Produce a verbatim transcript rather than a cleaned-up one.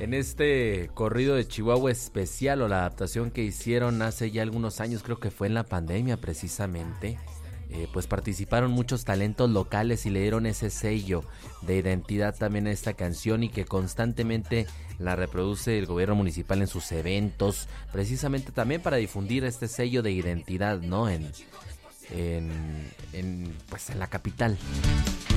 En este corrido de Chihuahua especial o la adaptación que hicieron hace ya algunos años, creo que fue en la pandemia precisamente, eh, pues participaron muchos talentos locales y le dieron ese sello de identidad también a esta canción y que constantemente la reproduce el gobierno municipal en sus eventos, precisamente también para difundir este sello de identidad, ¿no? En, en, en pues en la capital.